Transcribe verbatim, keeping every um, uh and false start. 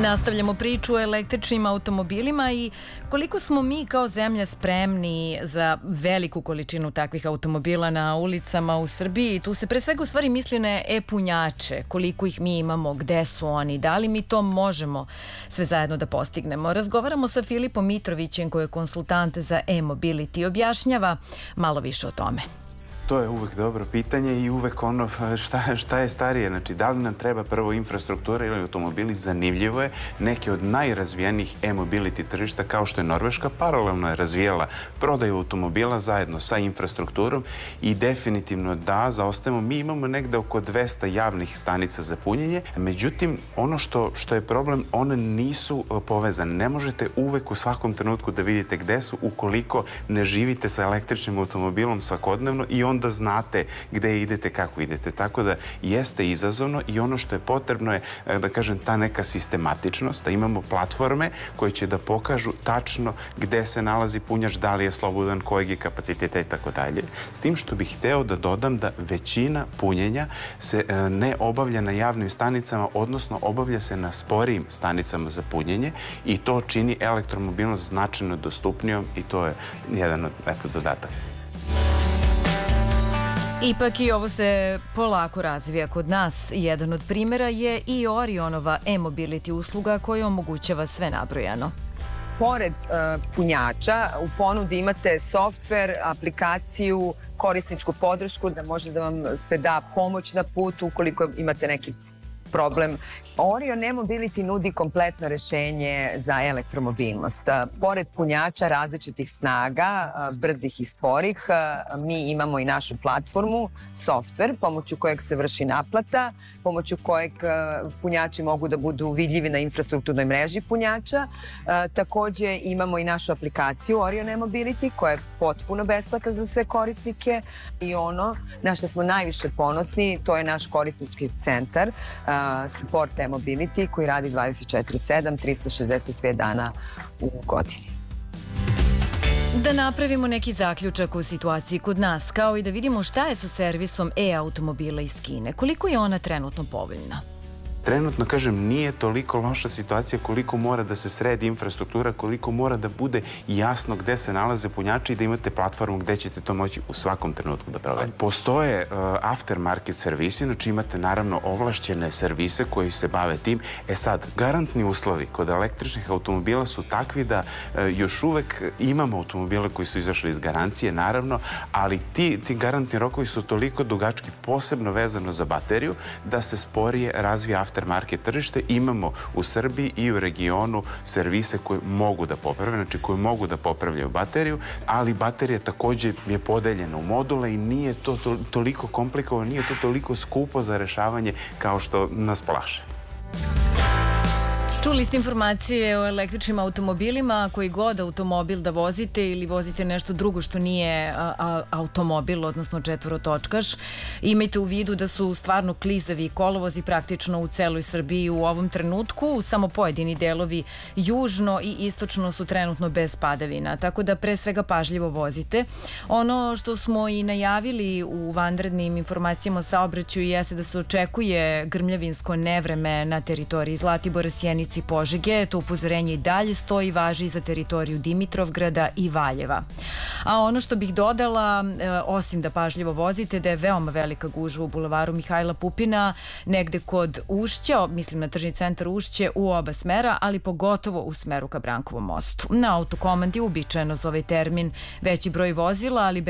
Nastavljamo priču o električnim automobilima i koliko smo mi kao zemlja spremni za veliku količinu takvih automobila na ulicama u Srbiji. Tu se pre svega u stvari misli na e-punjače, koliko ih mi imamo, gde su oni, da li mi to možemo sve zajedno da postignemo. Razgovaramo sa Filipom Mitrovićem koji je konsultant za e-mobility. Objašnjava malo više o tome. To je uvek dobro pitanje i uvek ono šta, šta je starije. Znači, da li nam treba prvo infrastruktura ili automobili? Zanimljivo je. Neke od najrazvijenijih e-mobility tržišta, kao što je Norveška, paralelno je razvijela prodaju automobila zajedno sa infrastrukturom i definitivno da, zaostajemo. Mi imamo negde oko dvesta javnih stanica za punjenje. Međutim, ono što, što je problem, one nisu povezane. Ne možete uvek u svakom trenutku da vidite gde su ukoliko ne živite sa električnim automobilom svakodnevno i on onda znate gde idete, kako idete. Tako da jeste izazovno i ono što je potrebno je, da kažem, ta neka sistematičnost, da imamo platforme koje će da pokažu tačno gde se nalazi punjač, da li je slobodan, kojeg je kapaciteta i tako dalje. S tim što bih hteo da dodam da većina punjenja se ne obavlja na javnim stanicama, odnosno obavlja se na sporijim stanicama za punjenje i to čini elektromobilnost značajno dostupnijom i to je jedan od, eto, dodataka. Ipak i ovo se polako razvija kod nas. Jedan od primjera je i Orionova e-mobility usluga koja omogućava sve nabrojano. Pored uh, punjača u ponudi imate softver, aplikaciju, korisničku podršku da može da vam se da pomoć na putu ukoliko imate neki problem. Orion e-mobility nudi kompletno rešenje za elektromobilnost. Pored punjača različitih snaga, brzih i sporih, mi imamo i našu platformu, softver, pomoću kojeg se vrši naplata, pomoću kojeg punjači mogu da budu vidljivi na infrastrukturnoj mreži punjača. Takođe imamo i našu aplikaciju Orion e-mobility koja je potpuno besplatna za sve korisnike i ono na što smo najviše ponosni, to je naš korisnički centar, Support e-mobility koji radi dvadeset četiri sedam, trista šezdeset pet dana u godini. Da napravimo neki zaključak u situaciji kod nas, kao i da vidimo šta je sa servisom e-automobila iz Kine. Koliko je ona trenutno povoljna? Trenutno, kažem, nije toliko loša situacija koliko mora da se sredi infrastruktura, koliko mora da bude jasno gde se nalaze punjači i da imate platformu gde ćete to moći u svakom trenutku da proverite. Postoje uh, aftermarket servisi, znači imate naravno ovlašćene servise koji se bave tim. E sad, garantni uslovi kod električnih automobila su takvi da uh, još uvek imamo automobile koji su izašli iz garancije, naravno, ali ti, ti garantni rokovi su toliko dugački, posebno vezano za bateriju, da se sporije razvija aftermarket aftermarket tržište. Imamo u Srbiji i u regionu servise koje mogu da poprave, znači koji mogu da popravljaju bateriju, ali baterija takođe je podeljena u module i nije to toliko komplikovano, nije to toliko skupo za rešavanje kao što nas plaše. Čuli ste informacije o električnim automobilima, koji god automobil da vozite ili vozite nešto drugo što nije a, a, automobil, odnosno četvorotočkaš. Imajte u vidu da su stvarno klizavi kolovozi praktično u celoj Srbiji u ovom trenutku. Samo pojedini delovi južno i istočno su trenutno bez padavina, tako da pre svega pažljivo vozite. Ono što smo i najavili u vanrednim informacijama o saobraćaju jeste da se očekuje grmljavinsko nevreme na teritoriji Zlatibora, Sjenice i Požege. To upozorenje i dalje stoji, važi za teritoriju Dimitrovgrada i Valjeva. A ono što bih dodala, osim da pažljivo vozite, da je veoma velika gužva u bulevaru Mihajla Pupina, negde kod Ušća, mislim na tržni centar Ušće, u oba smera, ali pogotovo u smeru ka Brankovom mostu. Na autokomandi uobičajeno za ovaj termin veći broj vozila, ali